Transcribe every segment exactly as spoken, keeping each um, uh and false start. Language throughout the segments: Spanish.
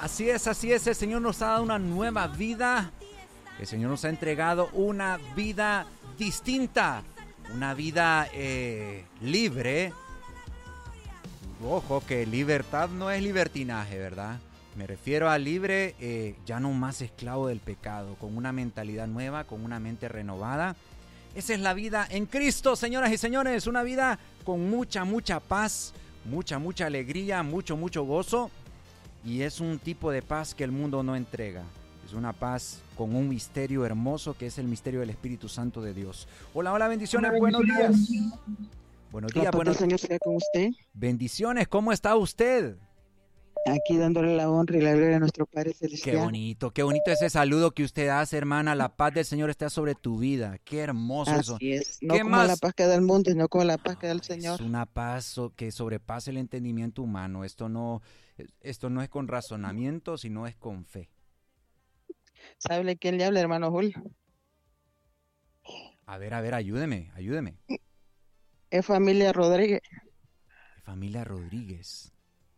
Así es, así es, el Señor nos ha dado una nueva vida, el Señor nos ha entregado una vida distinta, una vida eh, libre. Ojo, que libertad no es libertinaje, ¿verdad? Me refiero a libre, eh, ya no más esclavo del pecado, con una mentalidad nueva, con una mente renovada. Esa es la vida en Cristo, señoras y señores, una vida con mucha, mucha paz, mucha, mucha alegría, mucho, mucho gozo. Y es un tipo de paz que el mundo no entrega. Es una paz con un misterio hermoso que es el misterio del Espíritu Santo de Dios. Hola, hola, bendiciones, hola, buenos días. Buenos días, buenos días. Señor sea con usted. Bendiciones, ¿cómo está usted? Aquí dándole la honra y la gloria a nuestro Padre Celestial. Qué bonito, qué bonito ese saludo que usted hace, hermana. La paz del Señor está sobre tu vida. Qué hermoso Así eso. Así es, no ¿Qué como más? la paz que da el mundo, sino como la paz que da el Es Señor. una paz que sobrepasa el entendimiento humano. Esto no, esto no es con razonamiento, sino es con fe. ¿Sabe quién le habla, hermano Julio? A ver, a ver, ayúdeme, ayúdeme. Es familia Rodríguez. Familia Rodríguez.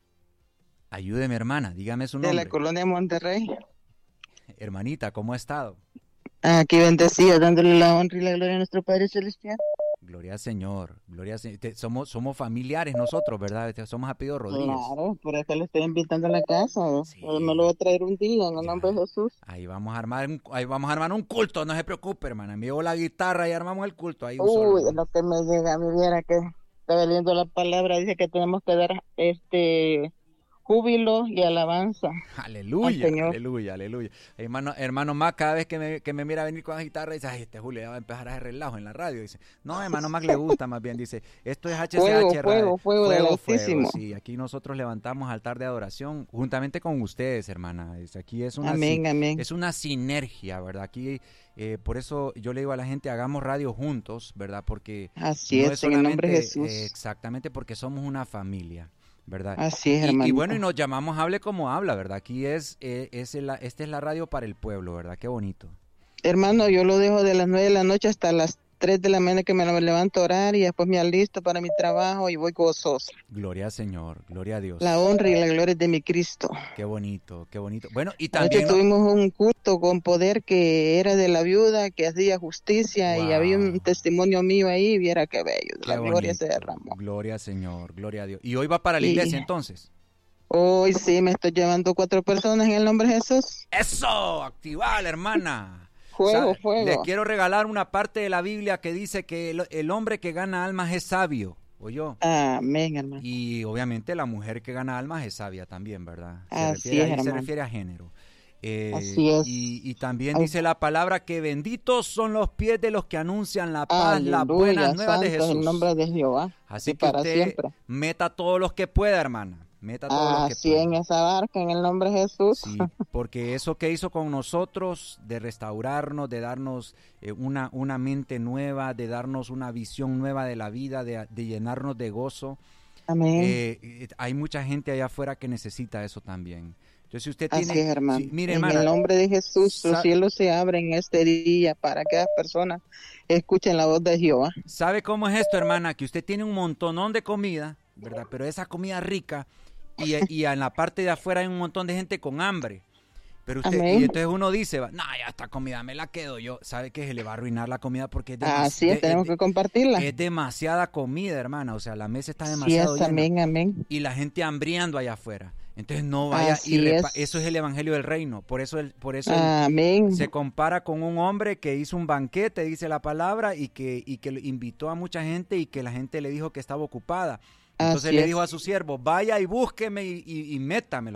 Ayúdeme, hermana, dígame su De nombre. la colonia Monterrey. Hermanita, ¿cómo ha estado? Aquí bendecida, dándole la honra y la gloria a nuestro Padre Celestial. Gloria al Señor, gloria al Señor. Te, somos, somos familiares nosotros, ¿verdad? Te, somos apellido Rodríguez. Claro, por eso le estoy invitando a la casa. Sí. Me lo voy a traer un día en el Ya. nombre de Jesús. Ahí vamos a armar un, ahí vamos a armar un culto, no se preocupe, hermana. Me llevo la guitarra y armamos el culto. Ahí un Uy, solo. lo que me llega, me viera que estaba leyendo la palabra, dice que tenemos que dar este júbilo y alabanza. Aleluya, aleluya, aleluya. Hermano, hermano Mac, cada vez que me, que me mira venir con la guitarra, dice, ay, este Julio ya va a empezar a hacer relajo en la radio. Dice, no, hermano Mac le gusta más bien, dice, esto es H C H fuego, Radio. Fuego, fuego, del Altísimo. Sí, aquí nosotros levantamos altar de adoración juntamente con ustedes, hermana. Aquí es una, amén, amén. Es una sinergia, ¿verdad? Aquí, eh, por eso yo le digo a la gente, hagamos radio juntos, ¿verdad? Porque así no es, es solamente, en el nombre de Jesús. Eh, exactamente, porque somos una familia. ¿Verdad? Así es, y, hermano. Y bueno, y nos llamamos Hable como habla, ¿verdad? Aquí es, eh, es el, esta es la radio para el pueblo, ¿verdad? Qué bonito. Hermano, yo lo dejo de las nueve de la noche hasta las tres de la mañana que me levanto a orar y después me alisto para mi trabajo y voy gozoso. Gloria al Señor, gloria a Dios. La honra y la gloria es de mi Cristo. Qué bonito, qué bonito. Bueno, y también... Anoche tuvimos un culto con poder que era de la viuda, que hacía justicia, wow. Y había un testimonio mío ahí, viera qué bello, qué la bonito. Gloria se derramó. Gloria al Señor, gloria a Dios. ¿Y hoy va para la iglesia y... entonces? Hoy sí, me estoy llevando cuatro personas en el nombre de Jesús. ¡Eso! ¡Activar, hermana! Fuego, o sea, fuego. Le quiero regalar una parte de la Biblia que dice que el, el hombre que gana almas es sabio. ¿Oyó? Amén, hermano. Y obviamente la mujer que gana almas es sabia también, ¿verdad? Se Así refiere, es, ahí hermano. se refiere a género. Eh, Así es. Y, y también Ay. dice la palabra que benditos son los pies de los que anuncian la paz, Aleluya, las buenas nuevas de Jesús. En nombre de Jehová. Así que para usted siempre. meta todos los que pueda, hermana. Meta todos Así los que pueda. en esa barca, en el nombre de Jesús. Sí, porque eso que hizo con nosotros, de restaurarnos, de darnos eh, una, una mente nueva, de darnos una visión nueva de la vida, de, de llenarnos de gozo. Amén. Eh, eh, hay mucha gente allá afuera que necesita eso también. Entonces, si usted tiene... Así es, hermano. Si, mire, en hermana, el nombre de Jesús, los cielos se abren este día para que las personas escuchen la voz de Jehová. ¿Sabe cómo es esto, hermana? Que usted tiene un montonón de comida, ¿verdad? Pero esa comida rica, y, y en la parte de afuera hay un montón de gente con hambre. Pero usted, Amén. y entonces uno dice, no, ya esta comida me la quedo yo. ¿Sabe que se le va a arruinar la comida? Porque es demasiada. Así es, tenemos que compartirla. Es demasiada comida, hermana. O sea, la mesa está demasiado sí es, llena. Amén, amén. Y la gente hambriando allá afuera. Entonces no vaya Así y repa- es. eso es el evangelio del reino. Por eso, el, por eso Amén. el, se compara con un hombre que hizo un banquete, dice la palabra, y que, y que invitó a mucha gente y que la gente le dijo que estaba ocupada. Entonces Así le es. dijo a su siervo, vaya y búsqueme y, y, y métamelo.